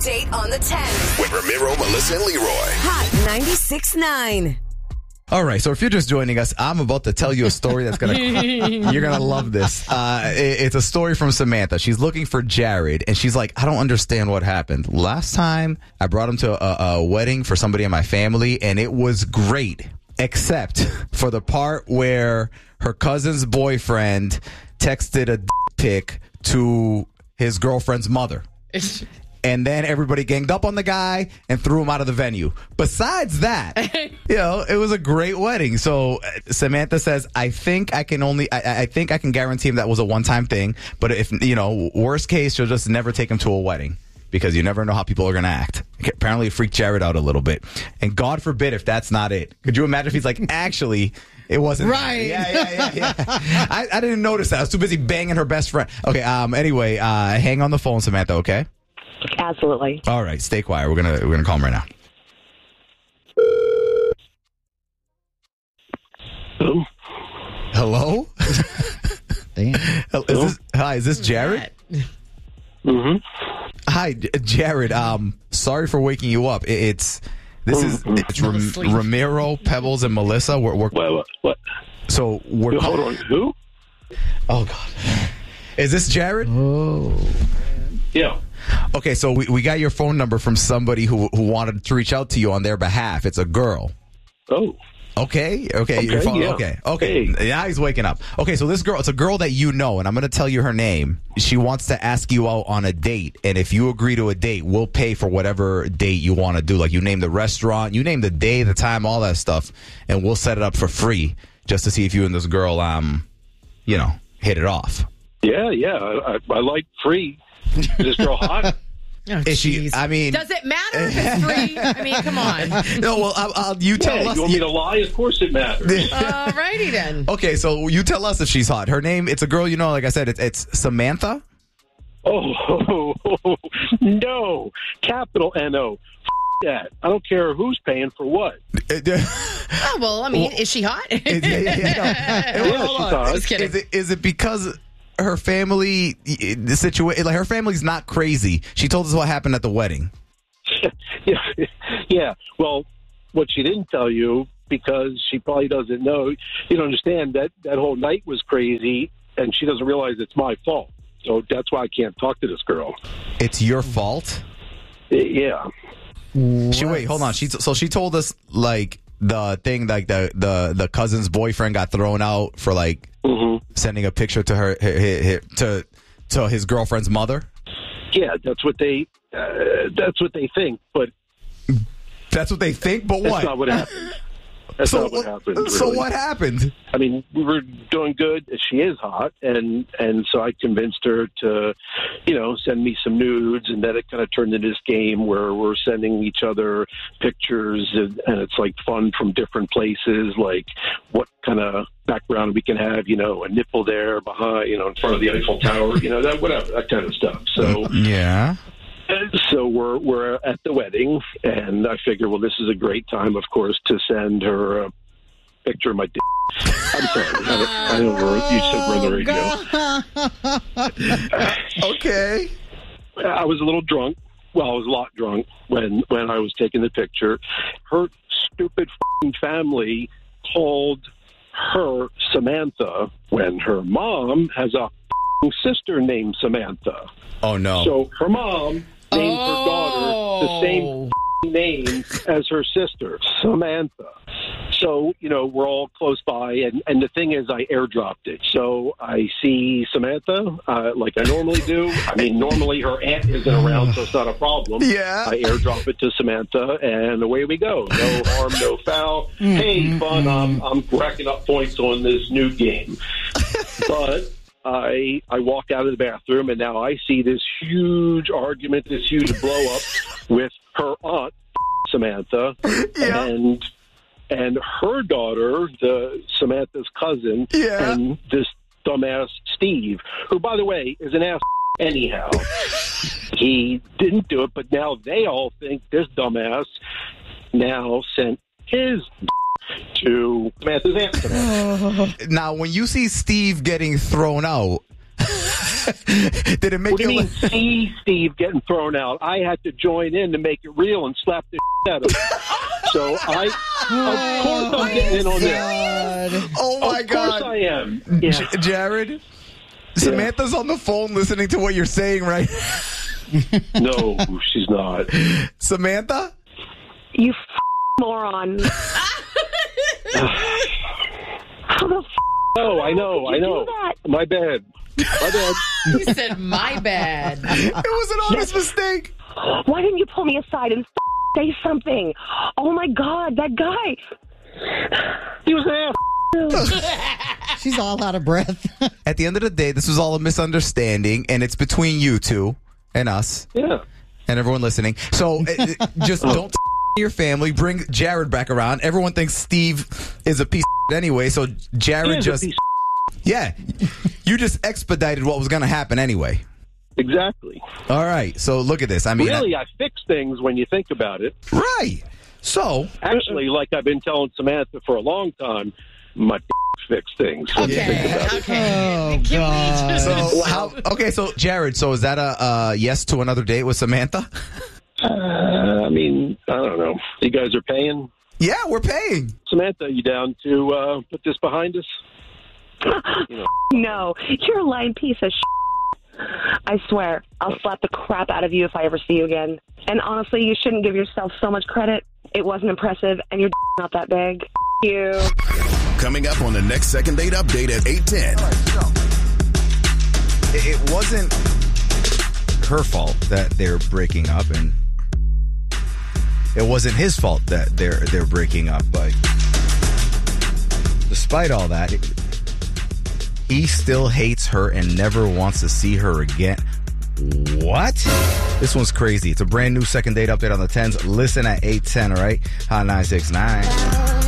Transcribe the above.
date on the 10th. With Ramiro, Melissa, and Leroy. Hot 96.9. All right, so if you're just joining us, I'm about to tell you a story that's you're gonna love this. It's a story from Samantha. She's looking for Jared, and she's like, I don't understand what happened. Last time, I brought him to a wedding for somebody in my family, and it was great, except for the part where her cousin's boyfriend texted a pic to his girlfriend's mother. And then everybody ganged up on the guy and threw him out of the venue. Besides that, it was a great wedding. So Samantha says, I think I can guarantee him that was a one-time thing. But if, worst case, she'll just never take him to a wedding because you never know how people are going to act. Apparently it freaked Jared out a little bit. And God forbid if that's not it. Could you imagine if he's like, actually, it wasn't. Right. Yeah. I didn't notice that. I was too busy banging her best friend. Okay. Anyway, hang on the phone, Samantha. Okay. Absolutely. All right, stay quiet. We're gonna call him right now. Hello? Damn. Is this Jared? Mm-hmm. Hi, Jared. Sorry for waking you up. It's Ramiro, Pebbles, and Melissa. We're What? So we're Hold on. Who? Oh God. Is this Jared? Oh. Yeah. Okay, so we got your phone number from somebody who wanted to reach out to you on their behalf. It's a girl. Oh. Okay. Your phone. Yeah. Okay. Hey. Now he's waking up. Okay, so this girl, it's a girl that you know, and I'm going to tell you her name. She wants to ask you out on a date, and if you agree to a date, we'll pay for whatever date you want to do. Like, you name the restaurant, you name the day, the time, all that stuff, and we'll set it up for free just to see if you and this girl, hit it off. Yeah. I like free. Is this girl hot? Oh, Is she? geez. I mean, Does it matter if it's free? I mean, come on. no. Well, you tell us. You want me to lie? Of course it matters. All righty then. Okay, so you tell us if she's hot. Her name, it's a girl, like I said, it's Samantha. Oh, no. Capital N-O. That. I don't care who's paying for what. Oh, well, I mean, is she hot? Yeah. Yeah, she's hot. Just kidding. Is it because her family, the situation, like her family's not crazy? She told us what happened at the wedding. Yeah. Well, what she didn't tell you, because she probably doesn't know, you don't understand that whole night was crazy, and she doesn't realize it's my fault. So that's why I can't talk to this girl. It's your fault? Yeah. Wait, hold on. She told us like the thing, like the cousin's boyfriend got thrown out for like sending a picture to her to his girlfriend's mother. Yeah, that's what they think, but that's what they think. But that's what? not what happened. That's not what happened. Really. So what happened? I mean, we were doing good. She is hot, and so I convinced her to, send me some nudes, and then it kind of turned into this game where we're sending each other pictures, and it's like fun from different places, like what kind of background we can have, a nipple there behind, in front of the Eiffel Tower, that kind of stuff. So yeah. So we're at the wedding, and I figure, well, this is a great time, of course, to send her a picture of my dick. I'm sorry. I don't know. You said we're on the radio. Okay. I was a little drunk. Well, I was a lot drunk when I was taking the picture. Her stupid family called her Samantha when her mom has a sister named Samantha. Oh, no. So her mom named her daughter the same name as her sister, Samantha. So, we're all close by, and the thing is, I airdropped it. So I see Samantha like I normally do. I mean, normally her aunt isn't around, so it's not a problem. Yeah. I airdrop it to Samantha, and away we go. No harm, no foul. Hey, fun, I'm racking up points on this new game. But I walk out of the bathroom, and now I see this huge argument, this huge blow-up with her aunt, Samantha, and her daughter, Samantha's cousin, and this dumbass Steve, who, by the way, is an ass anyhow. He didn't do it, but now they all think this dumbass now sent his to Samantha's aunt. Now, when you see Steve getting thrown out, Did it make What do you you mean, see Steve getting thrown out? I had to join in to make it real and slap the shit out of him. So of course I'm getting in on this. Oh my Of course God. I am. Yeah. Jared, Samantha's on the phone listening to what you're saying right No, she's not. Samantha? You moron. How the Oh, I know. do that? My bad. He said, my bad. It was an honest mistake. Why didn't you pull me aside and say something? Oh my God, that guy. He was an ass. She's all out of breath. At the end of the day, this was all a misunderstanding, and it's between you two and us Yeah. and everyone listening. So just don't your family. Bring Jared back around. Everyone thinks Steve is a piece of anyway, so Jared He is a just... piece Yeah. You just expedited what was going to happen anyway. Exactly. All right. So look at this. I mean... Really, I fix things when you think about it. Right. So... Actually, like I've been telling Samantha for a long time, my fix things. When you think about it. Okay. Can we just... So Jared, so is that a yes to another date with Samantha? I mean, I don't know. You guys are paying? Yeah, we're paying. Samantha, you down to put this behind us? No, you're a lying piece of I swear, I'll slap the crap out of you if I ever see you again. And honestly, you shouldn't give yourself so much credit. It wasn't impressive, and you're not that big. You. Coming up on the next Second Date Update at 8:10. It wasn't her fault that they're breaking up, and it wasn't his fault that they're breaking up. But despite all that, he still hates her and never wants to see her again. What? This one's crazy. It's a brand new Second Date Update on the 10s. Listen at 8:10, all right? Hot 969.